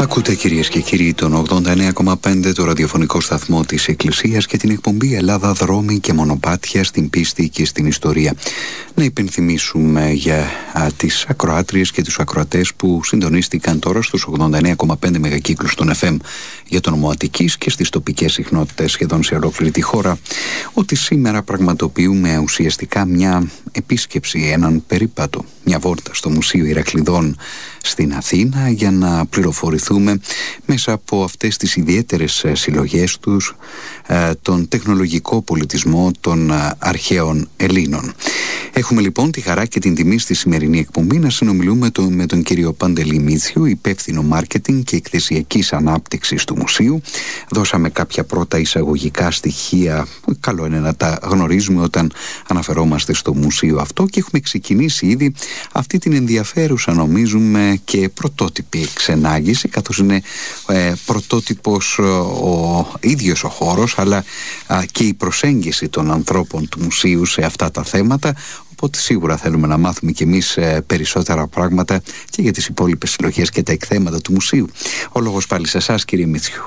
Ακούτε κυρίες και κύριοι τον 89,5 το ραδιοφωνικό σταθμό της Εκκλησίας και την εκπομπή Ελλάδα δρόμοι και μονοπάτια στην πίστη και στην ιστορία. Να υπενθυμίσουμε για τις ακροάτριες και τους ακροατές που συντονίστηκαν τώρα στους 89,5 μεγακύκλους των FM για τον νομό Αττικής και στις τοπικές συχνότητες σχεδόν σε ολόκληρη τη χώρα ότι σήμερα πραγματοποιούμε ουσιαστικά μια επίσκεψη, έναν περίπατο, μια βόλτα στο Μουσείο Ηρακλειδών στην Αθήνα για να πληροφορηθούμε μέσα από αυτές τις ιδιαίτερες συλλογές τους τον τεχνολογικό πολιτισμό των αρχαίων Ελλήνων. Έχουμε λοιπόν τη χαρά και την τιμή στη σημερινή εκπομπή να συνομιλούμε με τον κύριο Παντελή Μίτσιο, υπεύθυνο μάρκετινγκ και εκθεσιακής ανάπτυξης του μουσείου. Δώσαμε κάποια πρώτα εισαγωγικά στοιχεία, καλό είναι να τα γνωρίζουμε όταν αναφερόμαστε στο μουσείο αυτό, και έχουμε ξεκινήσει ήδη αυτή την ενδιαφέρουσα, νομίζουμε, και πρωτότυπη ξενάγηση, καθώς είναι πρωτότυπος ο ίδιος ο χώρος αλλά και η προσέγγιση των ανθρώπων του μουσείου σε αυτά τα θέματα. Οπότε σίγουρα θέλουμε να μάθουμε κι εμείς περισσότερα πράγματα και για τις υπόλοιπες συλλογές και τα εκθέματα του μουσείου. Ο λόγος πάλι σε εσάς, κύριε Μίτσιου.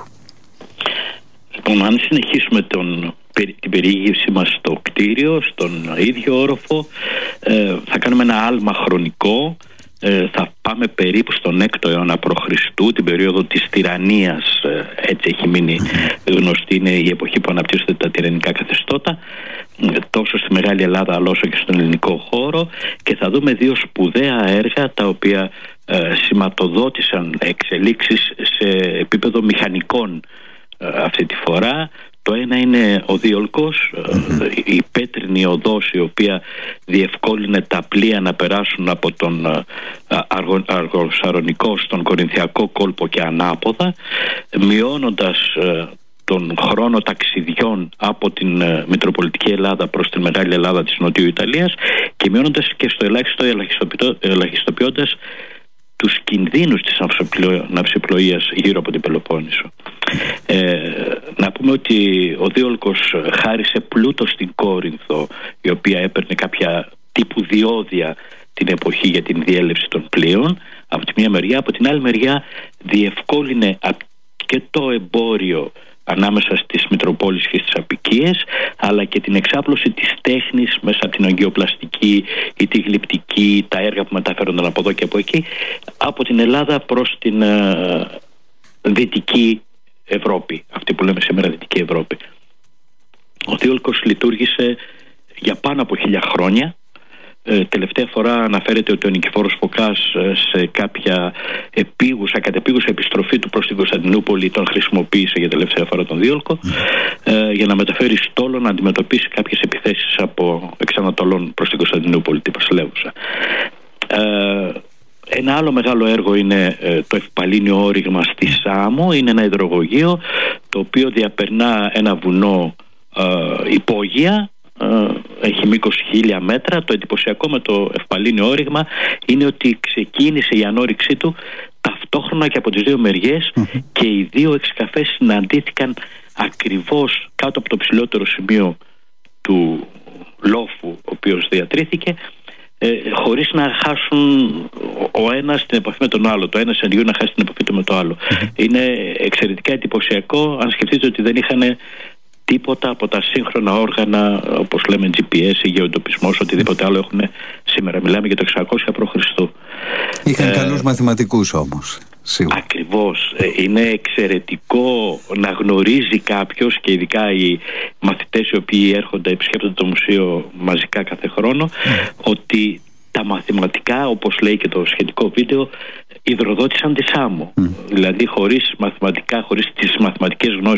Λοιπόν, αν συνεχίσουμε την περιήγησή μας στο κτίριο, στον ίδιο όροφο, θα κάνουμε ένα άλμα χρονικό. Θα πάμε περίπου στον 6ο αιώνα π.Χ., την περίοδο της τυραννίας, έτσι έχει μείνει γνωστή, είναι η εποχή που αναπτύσσονται τα τυραννικά καθεστώτα τόσο στη Μεγάλη Ελλάδα αλλά όσο και στον ελληνικό χώρο, και θα δούμε δύο σπουδαία έργα τα οποία σηματοδότησαν εξελίξεις σε επίπεδο μηχανικών αυτή τη φορά. Το ένα είναι ο Δίολκος, η πέτρινη οδός η οποία διευκόλυνε τα πλοία να περάσουν από τον Αργοσαρονικό στον Κορινθιακό κόλπο και ανάποδα, μειώνοντας τον χρόνο ταξιδιών από την Μητροπολιτική Ελλάδα προς την Μεγάλη Ελλάδα της Νοτιού Ιταλίας και μειώνοντας και στο ελάχιστο ελαχιστοποιώντας τους κινδύνους της ναυσιπλοείας γύρω από την Πελοπόννησο. Να πούμε ότι ο Δίολκος χάρισε πλούτο στην Κόρινθο, η οποία έπαιρνε κάποια τύπου διόδια την εποχή για την διέλευση των πλοίων από τη μία μεριά. Από την άλλη μεριά διευκόλυνε και το εμπόριο ανάμεσα στις Μητροπόλεις και στις Απικίες, αλλά και την εξάπλωση της τέχνης μέσα από την αγκιοπλαστική ή τη γλυπτική, τα έργα που μεταφέρονταν από εδώ και από εκεί, από την Ελλάδα προς την Δυτική Ευρώπη, αυτή που λέμε σήμερα Δυτική Ευρώπη. Ο Δίολκος λειτουργήσε για πάνω από 1000 χρόνια. Τελευταία φορά αναφέρεται ότι ο Νικηφόρος Φωκάς σε κάποια κατεπίγουσα επιστροφή του προς την Κωνσταντινούπολη τον χρησιμοποίησε για τελευταία φορά τον Δίολκο για να μεταφέρει στόλο να αντιμετωπίσει κάποιες επιθέσεις από εξανατολών προς την Κωνσταντινούπολη, τη βασιλεύουσα. Ένα άλλο μεγάλο έργο είναι το Ευπαλίνιο Όριγμα στη Σάμο. Είναι ένα υδρογωγείο το οποίο διαπερνά ένα βουνό υπόγεια. Έχει μήκος 1000 μέτρα. Το εντυπωσιακό με το Ευπαλίνιο Όριγμα είναι ότι ξεκίνησε η ανόρυξή του ταυτόχρονα και από τις δύο μεριές και οι δύο εξκαφές συναντήθηκαν ακριβώς κάτω από το ψηλότερο σημείο του λόφου ο οποίος διατρήθηκε, χωρίς να χάσουν ο ένας την επαφή με τον άλλο, το ένα συνεργείο να χάσει την επαφή του με το άλλο. Είναι εξαιρετικά εντυπωσιακό αν σκεφτείτε ότι δεν είχαν τίποτα από τα σύγχρονα όργανα όπως λέμε GPS ή γεωντοπισμός, οτιδήποτε άλλο έχουν σήμερα. Μιλάμε για το 600 π.Χ. Είχαν καλούς μαθηματικούς όμως. Σίγουρα. Ακριβώς. Είναι εξαιρετικό να γνωρίζει κάποιος, και ειδικά οι μαθητές οι οποίοι έρχονται, επισκέπτονται το μουσείο μαζικά κάθε χρόνο, ότι τα μαθηματικά, όπως λέει και το σχετικό βίντεο, υδροδότησαν τη Σάμο. Δηλαδή χωρίς τις μαθηματικές γνώσεις